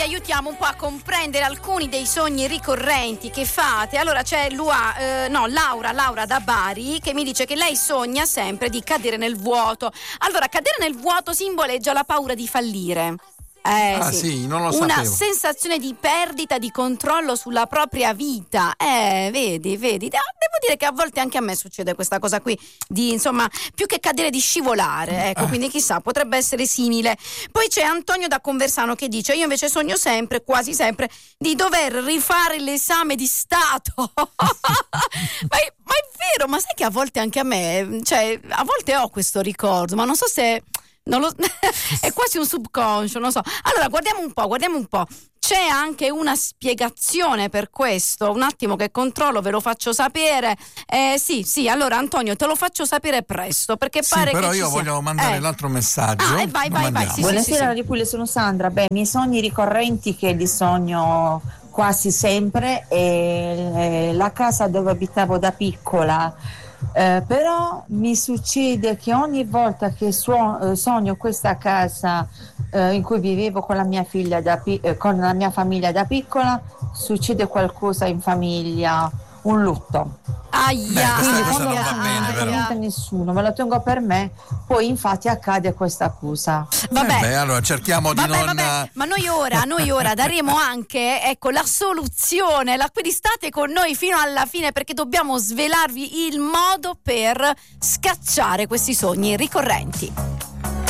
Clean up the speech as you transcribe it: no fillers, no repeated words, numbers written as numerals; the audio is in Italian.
vi aiutiamo un po' a comprendere alcuni dei sogni ricorrenti che fate. Allora c'è Laura da Bari, che mi dice che lei sogna sempre di cadere nel vuoto. Allora, cadere nel vuoto simboleggia la paura di fallire. Sì, non lo una sapevo. sensazione di perdita di controllo sulla propria vita. Vedi. Devo dire che a volte anche a me succede questa cosa qui, di insomma, più che cadere, di scivolare. Ecco, quindi chissà, potrebbe essere simile. Poi c'è Antonio da Conversano che dice: io invece sogno sempre, quasi sempre, di dover rifare l'esame di Stato. ma è vero, ma sai che a volte anche a me, cioè, a volte ho questo ricordo, ma non so se è quasi un subconscio, non so. Allora guardiamo un po'. C'è anche una spiegazione per questo. Un attimo che controllo, ve lo faccio sapere. Sì, allora Antonio, te lo faccio sapere presto, perché pare che però ci io sia. voglio mandare l'altro messaggio. Vai. Sì, Buonasera, sì. Radio Puglia, sono Sandra. I miei sogni ricorrenti, che li sogno quasi sempre, è la casa dove abitavo da piccola. Però mi succede che ogni volta che sogno questa casa in cui vivevo con la mia figlia con la mia famiglia da piccola, succede qualcosa in famiglia, un lutto. Questa cosa non va bene, Non però. a nessuno, me lo tengo per me, poi infatti accade questa cosa. Vabbè. Allora cerchiamo di non. Ma noi ora daremo anche, ecco, la soluzione. Quindi state con noi fino alla fine, perché dobbiamo svelarvi il modo per scacciare questi sogni ricorrenti.